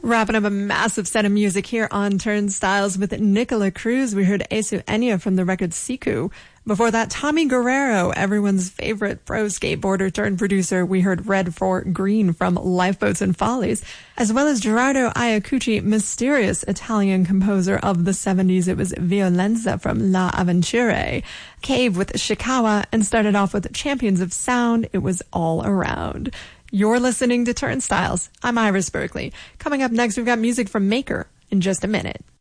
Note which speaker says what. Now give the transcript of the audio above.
Speaker 1: Wrapping up a massive set of music here on Turnstiles with Nicola Cruz. We heard Esu Enya from the record Siku. Before that, Tommy Guerrero, everyone's favorite pro skateboarder turned producer. We heard Red for Green from Lifeboats and Follies, as well as Gerardo Iacucci, mysterious Italian composer of the 70s. It was Violenza from La Avventure. Cave with Shikawa, and started off with Champions of Sound. It was All Around. You're listening to Turnstiles. I'm Iris Berkeley. Coming up next, we've got music from Maker in just a minute.